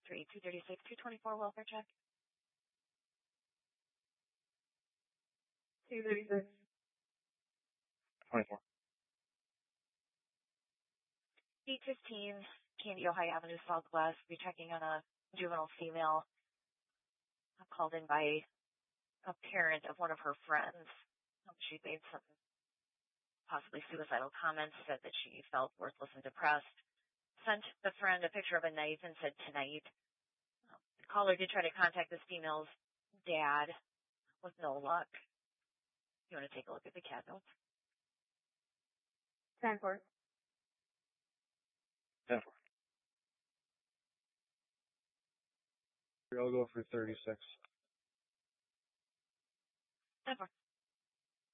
236, 224 welfare check. 236. 24. 815 Candy, Ohio Avenue Southwest. Be checking on a juvenile female called in by a parent of one of her friends. She made some possibly suicidal comments, said that she felt worthless and depressed. Sent the friend a picture of a knife and said tonight. The caller did try to contact this female's dad with no luck. You want to take a look at the cat notes? 10-4. 10-4. I'll go for 36. 10-4.